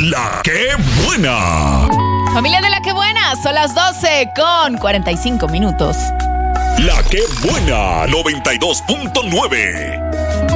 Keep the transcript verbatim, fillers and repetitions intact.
La Que Buena. Familia de La Que Buena, son las doce con cuarenta y cinco minutos. La Que Buena, noventa y dos punto nueve.